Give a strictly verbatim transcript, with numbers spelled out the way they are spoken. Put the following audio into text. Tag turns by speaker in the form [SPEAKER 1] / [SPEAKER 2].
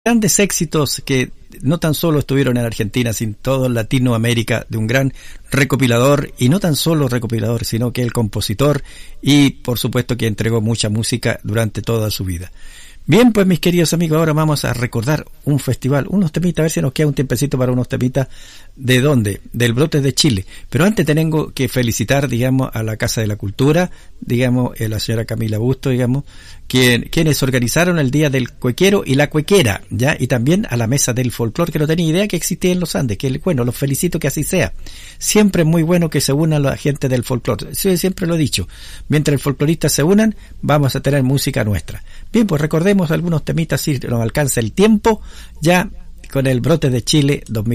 [SPEAKER 1] grandes éxitos que no tan solo estuvieron en Argentina, sino todo en Latinoamérica, de un gran recopilador, y no tan solo recopilador, sino que el compositor, y por supuesto que entregó mucha música durante toda su vida. Bien, pues mis queridos amigos, ahora vamos a recordar un festival, unos temitas, a ver si nos queda un tiempecito para unos temitas. ¿De dónde? Del Brotes de Chile. Pero antes tengo que felicitar, digamos, a la Casa de la Cultura, digamos, a la señora Camila Busto, digamos, quien, quienes organizaron el Día del Cuequero y la Cuequera, ¿ya? Y también a la Mesa del Folclor, que no tenía idea que existía en los Andes, que bueno, los felicito que así sea. Siempre es muy bueno que se una la gente del folclor. Sí, siempre lo he dicho. Mientras los folcloristas se unan, vamos a tener música nuestra. Bien, pues recordemos algunos temitas si nos alcanza el tiempo, ya con el Brotes de Chile dos mil